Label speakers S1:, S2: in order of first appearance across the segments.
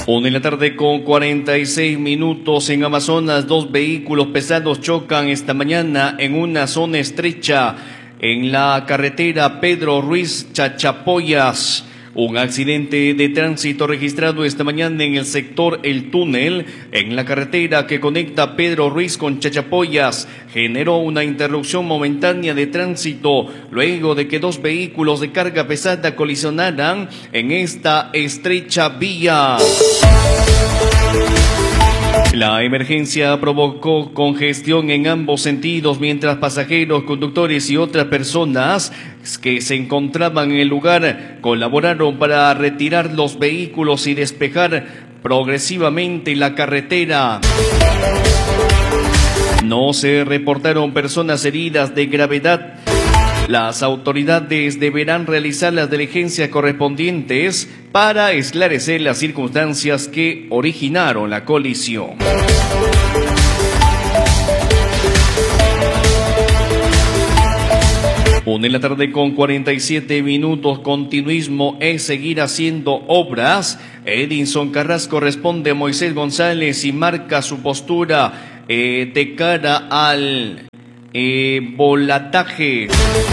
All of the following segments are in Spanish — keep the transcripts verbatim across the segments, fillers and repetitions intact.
S1: Una de la tarde con cuarenta y seis minutos en Amazonas. Dos vehículos pesados chocan esta mañana en una zona estrecha en la carretera Pedro Ruiz Chachapoyas. Un accidente de tránsito registrado esta mañana en el sector El Túnel, en la carretera que conecta Pedro Ruiz con Chachapoyas, generó una interrupción momentánea de tránsito luego de que dos vehículos de carga pesada colisionaran en esta estrecha vía. La emergencia provocó congestión en ambos sentidos mientras pasajeros, conductores y otras personas que se encontraban en el lugar colaboraron para retirar los vehículos y despejar progresivamente la carretera. No se reportaron personas heridas de gravedad. Las autoridades deberán realizar las diligencias correspondientes para esclarecer las circunstancias que originaron la colisión. Una en la tarde con cuarenta y siete minutos. Continuismo es seguir haciendo obras. Edinson Carrasco responde a Moisés González y marca su postura eh, de cara al eh, volataje.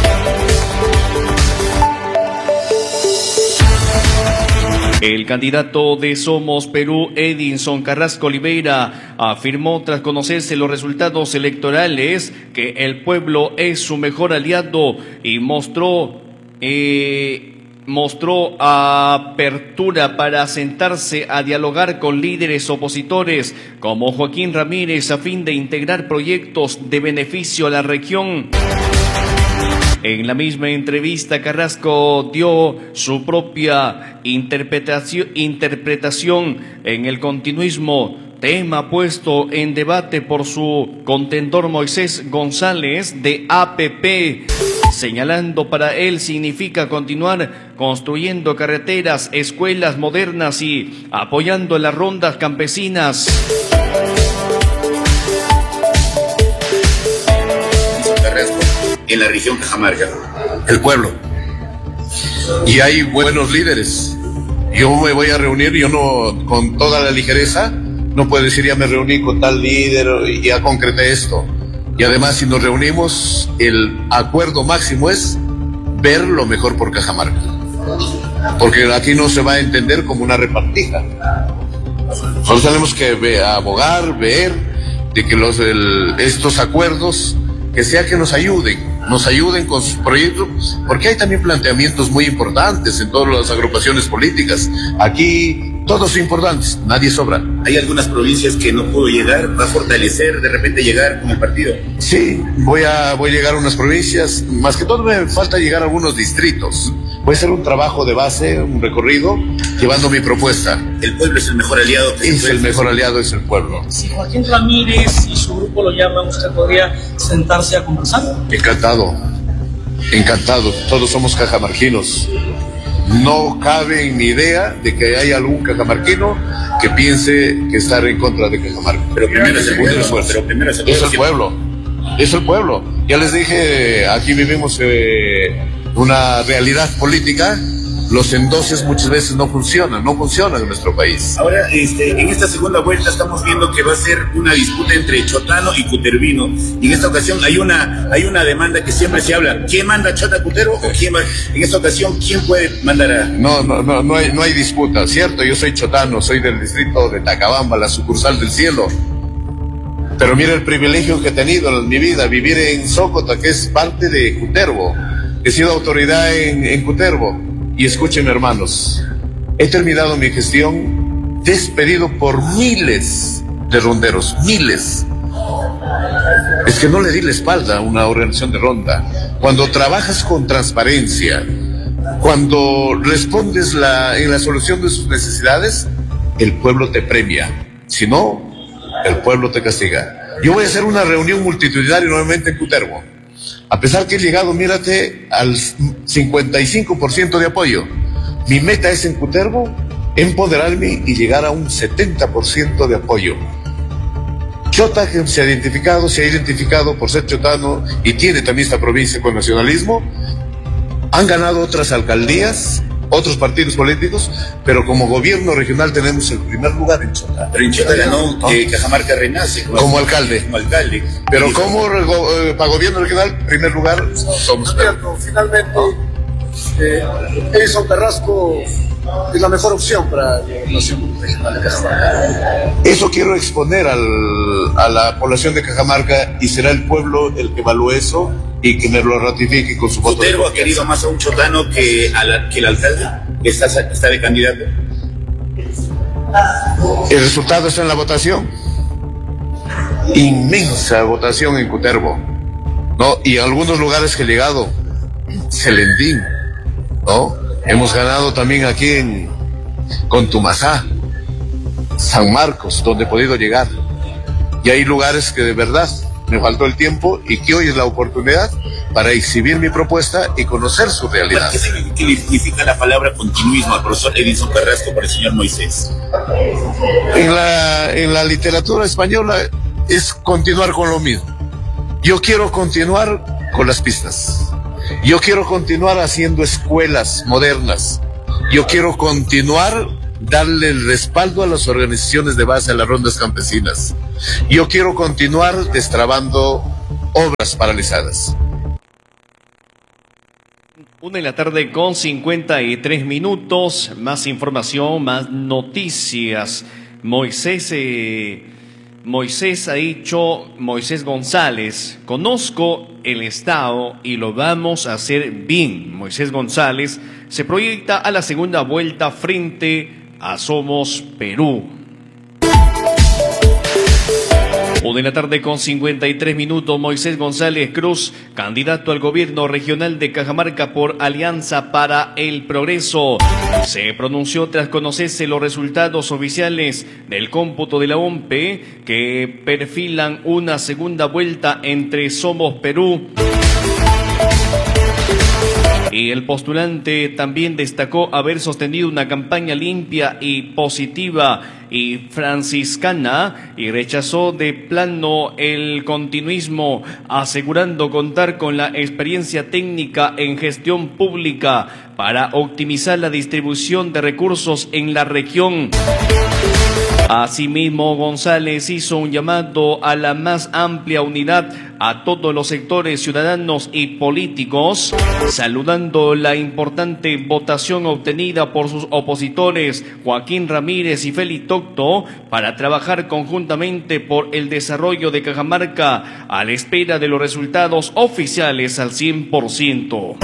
S1: El candidato de Somos Perú, Edinson Carrasco Oliveira, afirmó tras conocerse los resultados electorales que el pueblo es su mejor aliado y mostró eh, mostró apertura para sentarse a dialogar con líderes opositores como Joaquín Ramírez a fin de integrar proyectos de beneficio a la región. En la misma entrevista, Carrasco dio su propia interpretación, interpretación en el continuismo, tema puesto en debate por su contendor Moisés González de A P P, señalando para él significa continuar construyendo carreteras, escuelas modernas y apoyando las rondas campesinas.
S2: En la región Cajamarca.
S3: El pueblo. Y hay buenos líderes. Yo me voy a reunir, yo no, con toda la ligereza, no puedo decir ya me reuní con tal líder y ya concreté esto. Y además, si nos reunimos, el acuerdo máximo es ver lo mejor por Cajamarca. Porque aquí no se va a entender como una repartija. Solo tenemos que ver, abogar, ver de que los, el, estos acuerdos, que sea que nos ayuden. nos ayuden con sus proyectos, porque hay también planteamientos muy importantes en todas las agrupaciones políticas. Aquí todos son importantes, nadie sobra.
S2: Hay algunas provincias que no puedo llegar, va a fortalecer, de repente llegar con el partido.
S3: Sí, voy a, voy a llegar a unas provincias, más que todo me falta llegar a algunos distritos. Voy a hacer un trabajo de base, un recorrido, llevando mi propuesta.
S2: El pueblo es el mejor aliado. Que
S3: es el mejor aliado, es el pueblo.
S4: Si Joaquín Ramírez y su grupo lo llaman, ¿usted podría sentarse a conversar?
S3: Encantado, encantado. Todos somos cajamarquinos. No cabe en mi idea de que haya algún cajamarquino que piense que estar en contra de Cajamarca.
S2: Pero primero es el pueblo. Pero primero es el pueblo.
S3: Es el pueblo. Es el pueblo. Ya les dije, aquí vivimos eh, una realidad política. Los endoses muchas veces no funcionan, no funcionan en nuestro país.
S2: Ahora, este, en esta segunda vuelta estamos viendo que va a ser una disputa entre Chotano y Cutervino. Y en esta ocasión hay una, hay una demanda que siempre se habla. ¿Quién manda, Chota Cutero? ¿O quién va? En esta ocasión, ¿quién puede mandar a...?
S3: No, no, no, no hay, no hay disputa, ¿cierto? Yo soy chotano, soy del distrito de Tacabamba, la sucursal del cielo. Pero mira el privilegio que he tenido en mi vida, vivir en Zócota, que es parte de Cutervo. He sido autoridad en, en Cutervo. Y escúchenme, hermanos, he terminado mi gestión despedido por miles de ronderos, miles. Es que no le di la espalda a una organización de ronda. Cuando trabajas con transparencia, cuando respondes la, en la solución de sus necesidades, el pueblo te premia. Si no, el pueblo te castiga. Yo voy a hacer una reunión multitudinaria nuevamente en Cutervo. A pesar que he llegado, mírate, al cincuenta y cinco por ciento de apoyo. Mi meta es en Cutervo empoderarme y llegar a un setenta por ciento de apoyo. Chota se ha identificado, se ha identificado por ser chotano y tiene también esta provincia con nacionalismo. Han ganado otras alcaldías otros partidos políticos, pero como gobierno regional tenemos el primer lugar en Chota.
S2: Pero en Chota ganó, ¿no? eh, Cajamarca renace.
S3: Como, como alcalde.
S2: Como alcalde.
S3: Pero y como eh, para gobierno regional, primer lugar somos.
S5: Cierto, finalmente, eh, Edinson Carrasco es la mejor opción para la población regional de Cajamarca.
S3: Eso quiero exponer al, a la población de Cajamarca y será el pueblo el que evalúe eso y que me lo ratifique con su voto.
S2: ¿Cutervo ha querido más a un chotano que, a la, que el alcalde que está, está de candidato?
S3: El resultado está en la votación. Inmensa votación en Cutervo, ¿no? Y en algunos lugares que he llegado, Celendín, ¿no? Hemos ganado también aquí en Contumazá, San Marcos, donde he podido llegar. Y hay lugares que de verdad me faltó el tiempo y que hoy es la oportunidad para exhibir mi propuesta y conocer su realidad.
S2: ¿Qué significa la palabra continuismo al profesor Edinson Carrasco para el señor Moisés?
S3: En la, en la literatura española es continuar con lo mismo. Yo quiero continuar con las pistas. Yo quiero continuar haciendo escuelas modernas. Yo quiero continuar darle el respaldo a las organizaciones de base, a las rondas campesinas. Yo quiero continuar destrabando obras paralizadas.
S1: Una de la tarde con cincuenta y tres minutos. Más información, más noticias. Moisés, eh, Moisés ha dicho, Moisés González, conozco el Estado y lo vamos a hacer bien. Moisés González se proyecta a la segunda vuelta frente a Somos Perú. Una de la tarde con cincuenta y tres minutos. Moisés González Cruz, candidato al gobierno regional de Cajamarca por Alianza para el Progreso, se pronunció tras conocerse los resultados oficiales del cómputo de la O M P E que perfilan una segunda vuelta entre Somos Perú. Y el postulante también destacó haber sostenido una campaña limpia y positiva y franciscana y rechazó de plano el continuismo, asegurando contar con la experiencia técnica en gestión pública para optimizar la distribución de recursos en la región. Asimismo, González hizo un llamado a la más amplia unidad a todos los sectores ciudadanos y políticos, saludando la importante votación obtenida por sus opositores Joaquín Ramírez y Félix Tocto para trabajar conjuntamente por el desarrollo de Cajamarca a la espera de los resultados oficiales al cien por ciento.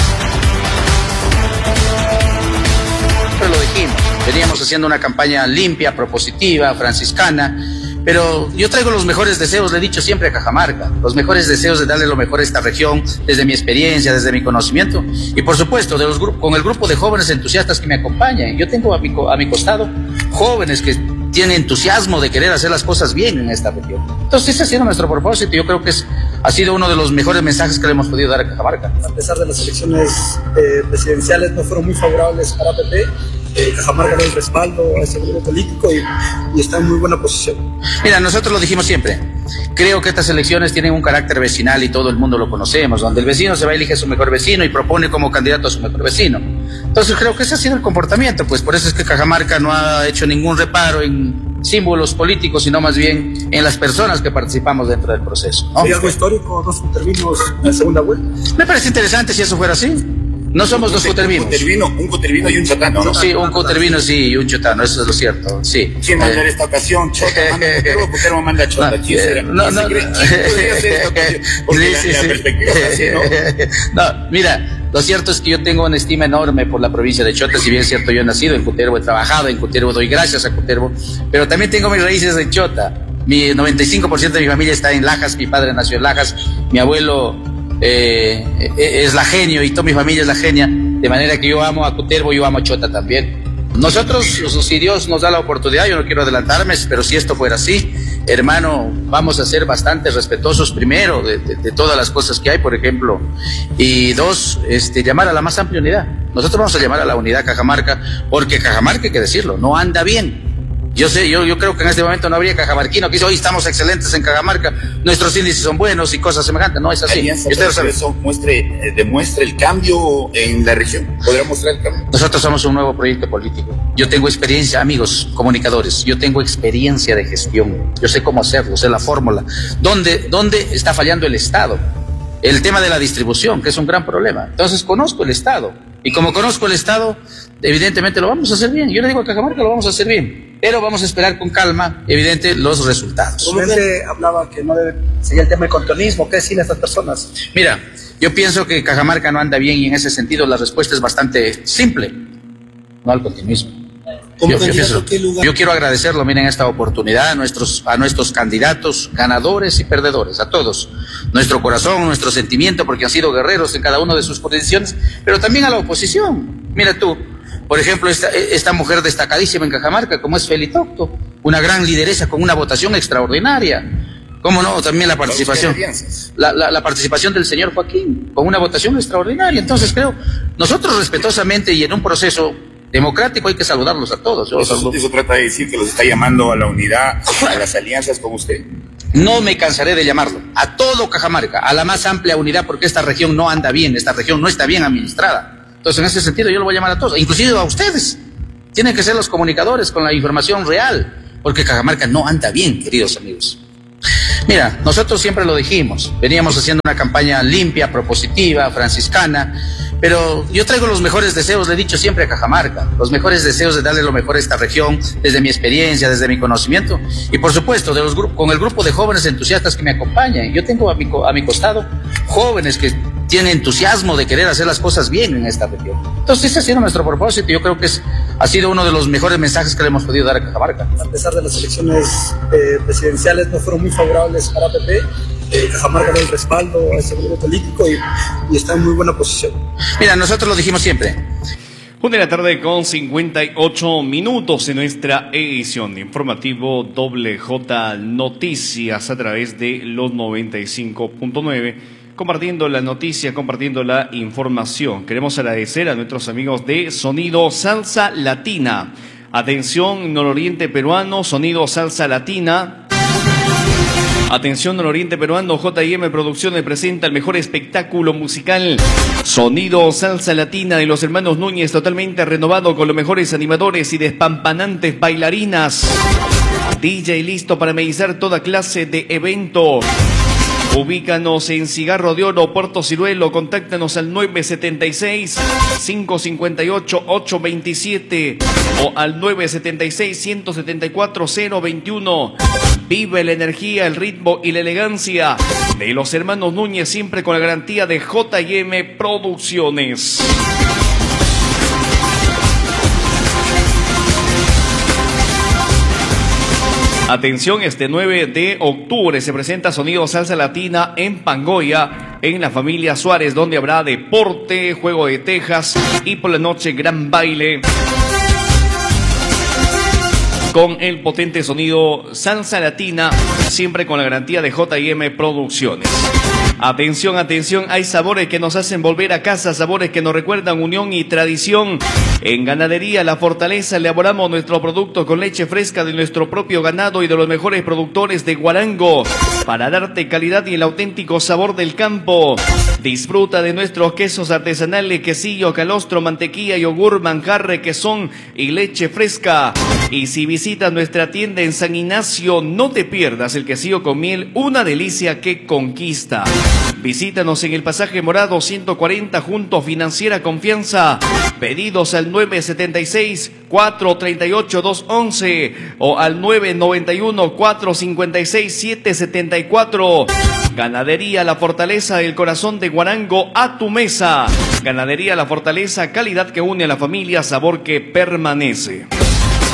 S6: Lo dijimos, veníamos haciendo una campaña limpia, propositiva, franciscana, pero yo traigo los mejores deseos, le he dicho siempre a Cajamarca, los mejores deseos de darle lo mejor a esta región, desde mi experiencia, desde mi conocimiento, y por supuesto, de los con el grupo de jóvenes entusiastas que me acompañan. Yo tengo a mi, a mi costado jóvenes que tienen entusiasmo de querer hacer las cosas bien en esta región. Entonces ese ha sido nuestro propósito y yo creo que es, ha sido uno de los mejores mensajes que le hemos podido dar a Cajamarca.
S5: A pesar de las elecciones eh, presidenciales no fueron muy favorables para P P, eh, Cajamarca da el respaldo a ese grupo político y, y está en muy buena posición.
S6: Mira, nosotros lo dijimos siempre, creo que estas elecciones tienen un carácter vecinal y todo el mundo lo conocemos, donde el vecino se va a elegir a su mejor vecino y propone como candidato a su mejor vecino. Entonces creo que ese ha sido el comportamiento, pues por eso es que Cajamarca no ha hecho ningún reparo en símbolos políticos, sino más bien en las personas que participamos dentro del proceso, ¿no?
S5: ¿Hay algo histórico, dos Cutervinos en la segunda vuelta?
S6: Me parece interesante si eso fuera así. No somos dos Cutervinos.
S2: Un Cutervino, un Cutervino y un chotano, ¿no?
S6: Sí, un Cutervino sí y un chotano, eso es lo cierto, sí.
S2: ¿Quién manda en esta ocasión? ¿Chota manda Cutervo? ¿Cutervo manda Chota? ¿Quién será?
S6: No, no,
S2: ¿Quién podría hacer esta ocasión? Porque
S6: sí,
S2: la,
S6: sí,
S2: la perspectiva es así, ¿no?
S6: No, mira, lo cierto es que yo tengo una estima enorme por la provincia de Chota. Si bien es cierto, yo he nacido en Cutervo, he trabajado en Cutervo, doy gracias a Cutervo, pero también tengo mis raíces en Chota. Mi noventa y cinco por ciento de mi familia está en Lajas, mi padre nació en Lajas, mi abuelo eh, es lagenio y toda mi familia es lagenia, de manera que yo amo a Cutervo, yo amo a Chota también. Nosotros, si Dios nos da la oportunidad, yo no quiero adelantarme, pero si esto fuera así, hermano, vamos a ser bastante respetuosos primero de, de, de todas las cosas que hay, por ejemplo, y dos, este, llamar a la más amplia unidad. Nosotros vamos a llamar a la unidad Cajamarca, porque Cajamarca, hay que decirlo, no anda bien. Yo sé, yo, yo creo que en este momento no habría cajamarquino que dice, hoy estamos excelentes en Cajamarca, nuestros índices son buenos y cosas semejantes. No es así.
S2: Alianza, eso muestre, eh, demuestre el cambio en la región. ¿Podrá mostrar el cambio?
S6: Nosotros somos un nuevo proyecto político. Yo tengo experiencia, amigos comunicadores, yo tengo experiencia de gestión. Yo sé cómo hacerlo, sé la fórmula. ¿Dónde, dónde está fallando el Estado? El tema de la distribución, que es un gran problema. Entonces conozco el Estado. Y como conozco el Estado, evidentemente lo vamos a hacer bien. Yo le digo a Cajamarca, lo vamos a hacer bien. Pero vamos a esperar con calma, evidente, los resultados.
S5: Usted hablaba que no debe seguir el tema del contonismo. ¿Qué decirle a estas personas?
S6: Mira, yo pienso que Cajamarca no anda bien y en ese sentido la respuesta es bastante simple. No al continuismo. Yo, yo, pienso, yo quiero agradecerlo, miren, esta oportunidad a nuestros, a nuestros candidatos, ganadores y perdedores, a todos. Nuestro corazón, nuestro sentimiento, porque han sido guerreros en cada una de sus posiciones, pero también a la oposición. Mira tú, por ejemplo, esta, esta mujer destacadísima en Cajamarca, como es Feli Tocto, una gran lideresa con una votación extraordinaria. ¿Cómo no? También la participación, la, la, la participación del señor Joaquín, con una votación extraordinaria. Entonces creo, nosotros respetuosamente y en un proceso democrático hay que saludarlos a todos. Yo
S2: eso, eso trata de decir que los está llamando a la unidad, a las alianzas con usted.
S6: No me cansaré de llamarlo. A todo Cajamarca, a la más amplia unidad, porque esta región no anda bien, esta región no está bien administrada. Entonces, en ese sentido, yo lo voy a llamar a todos, inclusive a ustedes. Tienen que ser los comunicadores con la información real, porque Cajamarca no anda bien, queridos amigos. Mira, nosotros siempre lo dijimos, veníamos haciendo una campaña limpia, propositiva, franciscana, pero yo traigo los mejores deseos, le he dicho siempre a Cajamarca, los mejores deseos de darle lo mejor a esta región, desde mi experiencia, desde mi conocimiento, y por supuesto, de los con el grupo de jóvenes entusiastas que me acompañan. Yo tengo a mi, a mi costado jóvenes que tienen entusiasmo de querer hacer las cosas bien en esta región. Entonces, ese ha sido nuestro propósito, yo creo que es, ha sido uno de los mejores mensajes que le hemos podido dar a Cajamarca.
S5: A pesar de las elecciones eh, presidenciales no fueron muy favorables para P P, eh, Cajamarca da el respaldo a ese grupo político y, y está en muy buena posición.
S6: Mira, nosotros lo dijimos siempre.
S1: Una de la tarde con cincuenta y ocho minutos en nuestra edición de informativo Doble J Noticias a través de los noventa y cinco punto nueve. Compartiendo la noticia, compartiendo la información. Queremos agradecer a nuestros amigos de Sonido Salsa Latina. Atención, nororiente peruano, Sonido Salsa Latina. Atención, nororiente peruano, J y M Producciones presenta el mejor espectáculo musical. Sonido Salsa Latina de los hermanos Núñez, totalmente renovado con los mejores animadores y despampanantes bailarinas. D J listo para amenizar toda clase de evento. Ubícanos en Cigarro de Oro, Puerto Ciruelo. Contáctanos al nueve siete seis, cinco cinco ocho, ocho dos siete o al nueve siete seis, uno siete cuatro, cero dos uno. Vive la energía, el ritmo y la elegancia de los hermanos Núñez, siempre con la garantía de J y M Producciones. Atención, este nueve de octubre se presenta Sonido Salsa Latina en Pangoya, en la familia Suárez, donde habrá deporte, juego de tejas y por la noche gran baile con el potente sonido Salsa Latina, siempre con la garantía de J y M Producciones. Atención, atención, hay sabores que nos hacen volver a casa, sabores que nos recuerdan unión y tradición. En Ganadería La Fortaleza elaboramos nuestro producto con leche fresca de nuestro propio ganado y de los mejores productores de Guarango, para darte calidad y el auténtico sabor del campo. Disfruta de nuestros quesos artesanales, quesillo, calostro, mantequilla, yogur, manjar, requesón y leche fresca. Y si visitas nuestra tienda en San Ignacio, no te pierdas el quesillo con miel, una delicia que conquista. Visítanos en el pasaje Morado ciento cuarenta junto a Financiera Confianza. Pedidos al nueve siete seis, cuatro tres ocho, dos uno uno o al nueve nueve uno, cuatro cinco seis, siete siete cuatro. Ganadería La Fortaleza, el corazón de Guarango a tu mesa. Ganadería La Fortaleza, calidad que une a la familia, sabor que permanece.